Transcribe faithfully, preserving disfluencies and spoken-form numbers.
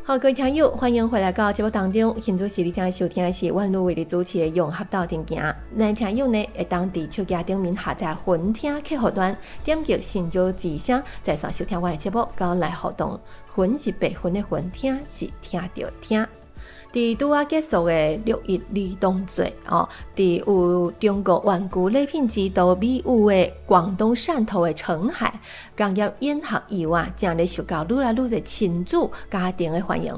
好，各位听友，欢迎回来到节目当中。现在是你正收听的是阮路为你主持的融合道定行。咱听友呢会当伫手机顶面下载分听客户端，点击新州之声，在线收听我的节目，跟我来互动。分是白分的分，听是听着听。伫拄啊结束的六一儿童节哦，伫有中国玩具礼品之都美有的广东汕头的澄海工业演学以外，正咧受到愈来愈侪亲子家庭的欢迎。